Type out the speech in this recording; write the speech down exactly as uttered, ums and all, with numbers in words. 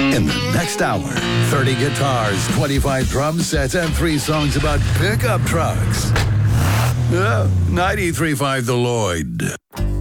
In the next hour, thirty guitars, twenty-five drum sets, and three songs about pickup trucks. Oh, ninety-three point five The Lloyd.